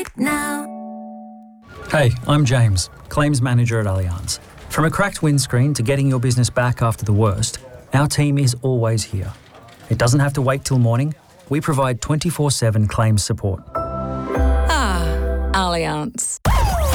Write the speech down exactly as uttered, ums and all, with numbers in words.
it now. Hey, I'm James, Claims Manager at Allianz. From a cracked windscreen to getting your business back after the worst, our team is always here. It doesn't have to wait till morning. We provide twenty-four seven claims support. Ah, Allianz.